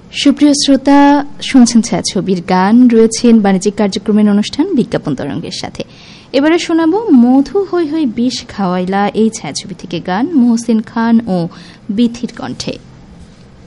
সুপ্রিয় শ্রোতা, শুনছেন ছায়াছবির গান, রয়েছেন বাণিজ্যিক কার্যক্রমের অনুষ্ঠান বিজ্ঞাপন তরঙ্গের সাথে। এবারে শোনাব মধু হই হই বিষ খাওয়াইলা এই ছায়াছবি থেকে গান, মোহসিন খান ও বিথির কণ্ঠে।